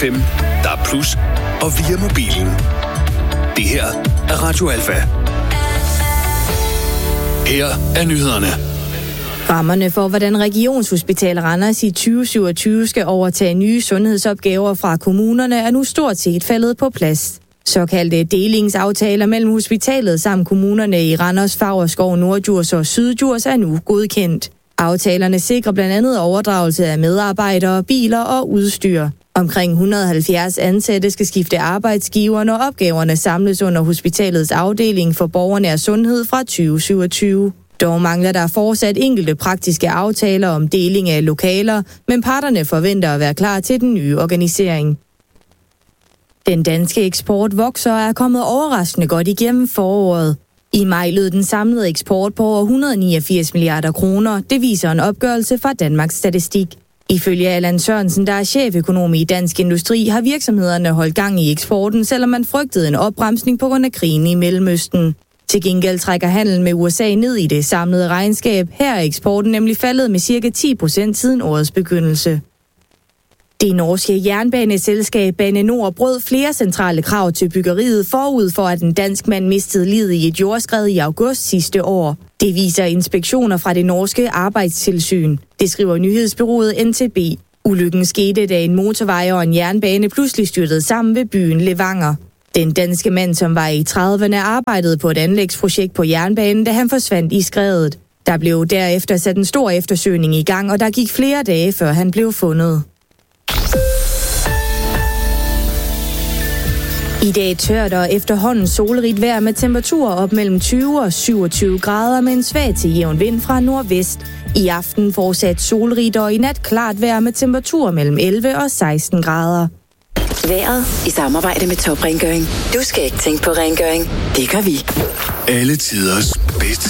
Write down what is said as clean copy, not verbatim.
FM, DAB+, og via mobilen. Det her er Radio Alfa. Her er nyhederne. Rammerne for, hvordan Regionshospital Randers i 2027 skal overtage nye sundhedsopgaver fra kommunerne, er nu stort set faldet på plads. Såkaldte delingsaftaler mellem hospitalet samt kommunerne i Randers, Favrskov, Norddjurs og Syddjurs er nu godkendt. Aftalerne sikrer blandt andet overdragelse af medarbejdere, biler og udstyr. Omkring 170 ansatte skal skifte arbejdsgiver, når opgaverne samles under hospitalets afdeling for borgernær sundhed fra 2027. Dog mangler der fortsat enkelte praktiske aftaler om deling af lokaler, men parterne forventer at være klar til den nye organisering. Den danske eksport vokser og er kommet overraskende godt igennem foråret. I maj lød den samlede eksport på over 189 milliarder kroner. Det viser en opgørelse fra Danmarks Statistik. Ifølge Allan Sørensen, der er cheføkonom i Dansk Industri, har virksomhederne holdt gang i eksporten, selvom man frygtede en opbremsning på grund af krigen i Mellemøsten. Til gengæld trækker handelen med USA ned i det samlede regnskab. Her er eksporten nemlig faldet med ca. 10% siden årets begyndelse. Det norske jernbaneselskab Bane Nor brød flere centrale krav til byggeriet forud for, at en dansk mand mistede livet i et jordskred i august sidste år. Det viser inspektioner fra det norske arbejdstilsyn. Det skriver nyhedsbureauet NTB. Ulykken skete, da en motorvej og en jernbane pludselig styrtede sammen ved byen Levanger. Den danske mand, som var i 30'erne, arbejdede på et anlægsprojekt på jernbanen, da han forsvandt i skredet. Der blev derefter sat en stor eftersøgning i gang, og der gik flere dage, før han blev fundet. I dag tørt og efterhånden solrigt vejr med temperaturer op mellem 20 og 27 grader med en svag til jævn vind fra nordvest. I aften fortsat solrigt og i nat klart vejr med temperaturer mellem 11 og 16 grader. Vejret i samarbejde med Top Rengøring. Du skal ikke tænke på rengøring. Det gør vi. Alle tiders bedste